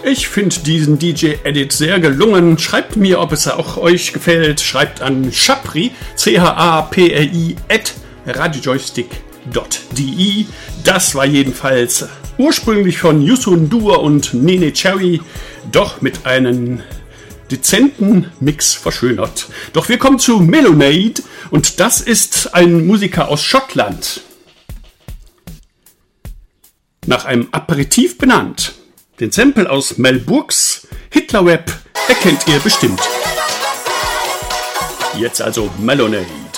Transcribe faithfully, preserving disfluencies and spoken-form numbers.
Ich finde diesen D J-Edit sehr gelungen. Schreibt mir, ob es auch euch gefällt. Schreibt an Chapri, C H A P R I, at radiojoystick punkt d e. Das war jedenfalls ursprünglich von Yusun Dur und Nene Cherry, doch mit einem dezenten Mix verschönert. Doch wir kommen zu Melonade und das ist ein Musiker aus Schottland. Nach einem Aperitif benannt. Den Sample aus Mel Brooks Hitlerweb erkennt ihr bestimmt. Jetzt also Melonade.